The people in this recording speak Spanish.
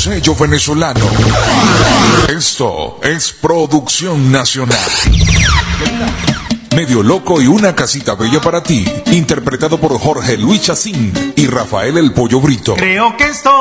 sello venezolano. Esto es producción nacional. Medio Loco y una casita bella para ti, interpretado por Jorge Luis Chacín y Rafael el Pollo Brito. Creo que esto